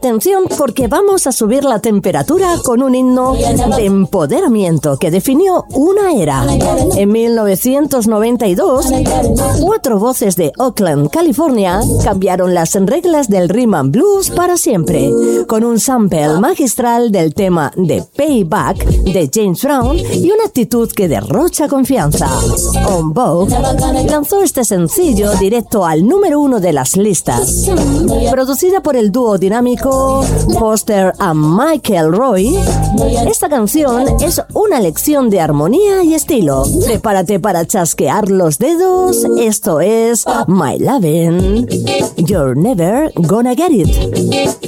atención porque vamos a subir la temperatura con un himno de empoderamiento que definió una era. En 1992, 4 voces de Oakland, California, cambiaron las reglas del rhythm and blues para siempre, con un sample magistral del tema de Payback de James Brown y una actitud que derrocha confianza. On Vogue lanzó este sencillo directo al número 1 de las listas. Producida por el dúo dinámico Foster y Michael Roy, esta canción es una lección de armonía y estilo. Prepárate para chasquear los dedos. Esto es My Lovin', You're Never Gonna Get It.